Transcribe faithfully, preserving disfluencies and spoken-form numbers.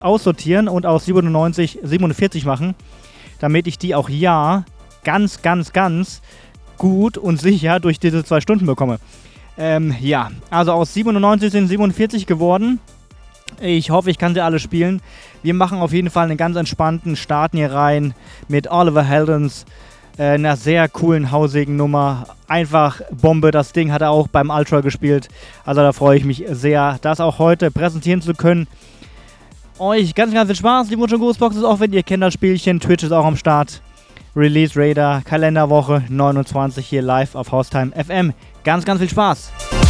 aussortieren und aus siebenundneunzig siebenundvierzig machen, damit ich die auch ja ganz, ganz, ganz gut und sicher durch diese zwei Stunden bekomme. Ähm, ja, also aus siebenundneunzig sind siebenundvierzig geworden. Ich hoffe, ich kann sie alle spielen. Wir machen auf jeden Fall einen ganz entspannten Starten hier rein mit Oliver Heldens, äh, einer sehr coolen, hausigen Nummer. Einfach Bombe, das Ding hat er auch beim Ultra gespielt. Also da freue ich mich sehr, das auch heute präsentieren zu können. Euch ganz, ganz viel Spaß, die Mojo Ghostboxes, auch wenn ihr kennt das Spielchen. Twitch ist auch am Start. Release Radar, Kalenderwoche neunundzwanzig hier live auf Haustime F M. Ganz, ganz viel Spaß.